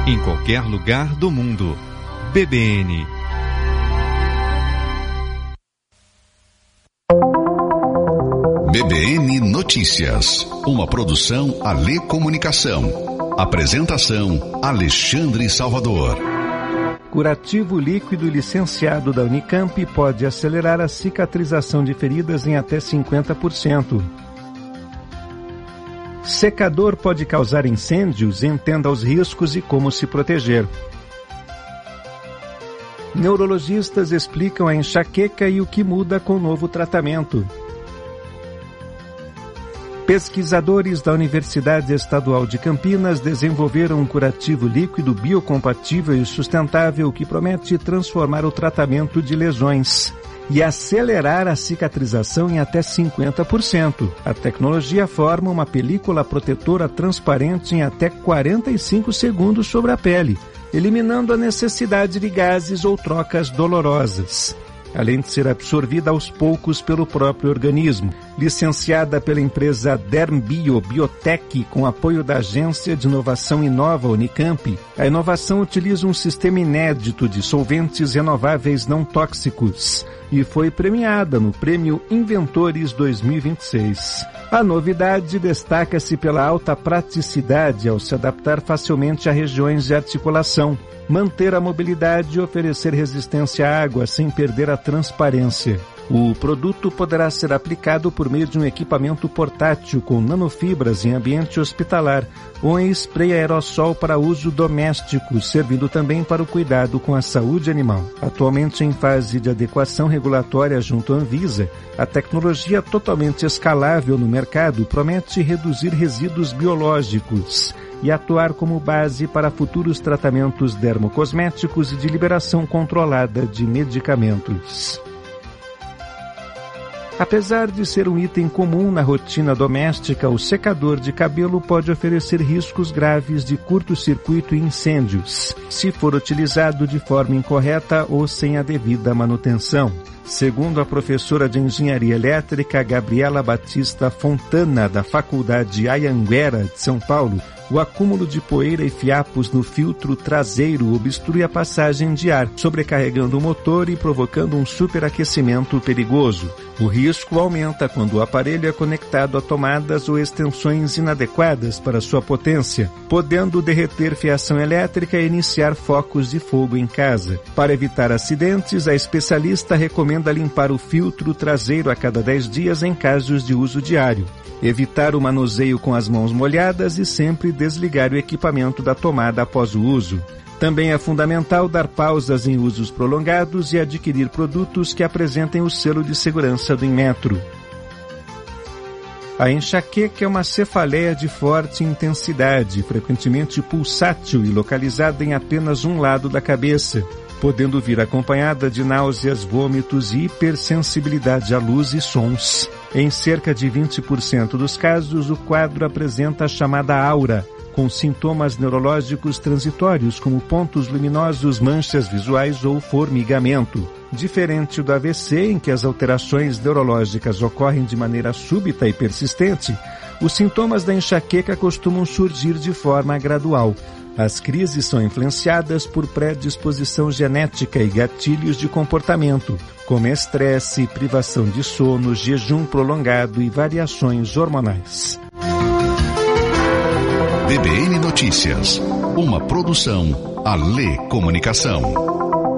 em qualquer lugar do mundo. BBN. BBN Notícias, uma produção Alê Comunicação. Apresentação Alexandre Salvador. Curativo líquido licenciado da Unicamp pode acelerar a cicatrização de feridas em até 50%. Secador pode causar incêndios? Entenda os riscos e como se proteger. Neurologistas explicam a enxaqueca e o que muda com o novo tratamento. Pesquisadores da Universidade Estadual de Campinas desenvolveram um curativo líquido biocompatível e sustentável que promete transformar o tratamento de lesões e acelerar a cicatrização em até 50%. A tecnologia forma uma película protetora transparente em até 45 segundos sobre a pele, eliminando a necessidade de gases ou trocas dolorosas, além de ser absorvida aos poucos pelo próprio organismo. Licenciada pela empresa Dermbio Biotech com apoio da Agência de Inovação Inova Unicamp, a inovação utiliza um sistema inédito de solventes renováveis não tóxicos e foi premiada no Prêmio Inventores 2026. A novidade destaca-se pela alta praticidade ao se adaptar facilmente a regiões de articulação, manter a mobilidade e oferecer resistência à água sem perder a transparência. O produto poderá ser aplicado por meio de um equipamento portátil com nanofibras em ambiente hospitalar ou em spray aerossol para uso doméstico, servindo também para o cuidado com a saúde animal. Atualmente em fase de adequação regulatória junto à Anvisa, a tecnologia totalmente escalável no mercado promete reduzir resíduos biológicos e atuar como base para futuros tratamentos dermocosméticos e de liberação controlada de medicamentos. Apesar de ser um item comum na rotina doméstica, o secador de cabelo pode oferecer riscos graves de curto-circuito e incêndios, se for utilizado de forma incorreta ou sem a devida manutenção. Segundo a professora de Engenharia Elétrica Gabriela Batista Fontana, da Faculdade Anhanguera de São Paulo, o acúmulo de poeira e fiapos no filtro traseiro obstrui a passagem de ar, sobrecarregando o motor e provocando um superaquecimento perigoso. O risco aumenta quando o aparelho é conectado a tomadas ou extensões inadequadas para sua potência, podendo derreter fiação elétrica e iniciar focos de fogo em casa. Para evitar acidentes, a especialista recomenda limpar o filtro traseiro a cada 10 dias em casos de uso diário, evitar o manuseio com as mãos molhadas e sempre desligar o equipamento da tomada após o uso. Também é fundamental dar pausas em usos prolongados e adquirir produtos que apresentem o selo de segurança do Inmetro. A enxaqueca é uma cefaleia de forte intensidade, frequentemente pulsátil e localizada em apenas um lado da cabeça, podendo vir acompanhada de náuseas, vômitos e hipersensibilidade à luz e sons. Em cerca de 20% dos casos, o quadro apresenta a chamada aura, com sintomas neurológicos transitórios como pontos luminosos, manchas visuais ou formigamento. Diferente do AVC, em que as alterações neurológicas ocorrem de maneira súbita e persistente, os sintomas da enxaqueca costumam surgir de forma gradual. As crises são influenciadas por predisposição genética e gatilhos de comportamento, como estresse, privação de sono, jejum prolongado e variações hormonais. BBN Notícias, uma produção Alê Comunicação.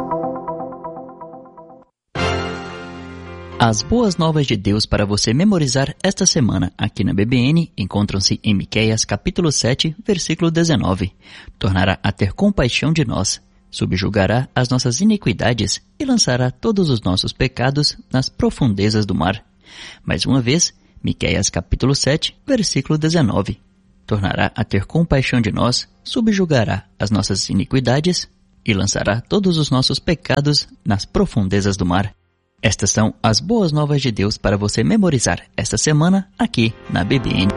As boas novas de Deus para você memorizar esta semana aqui na BBN encontram-se em Miqueias capítulo 7, versículo 19. Tornará a ter compaixão de nós, subjugará as nossas iniquidades e lançará todos os nossos pecados nas profundezas do mar. Mais uma vez, Miqueias capítulo 7, versículo 19. Tornará a ter compaixão de nós, subjugará as nossas iniquidades e lançará todos os nossos pecados nas profundezas do mar. Estas são as boas novas de Deus para você memorizar esta semana aqui na BBN.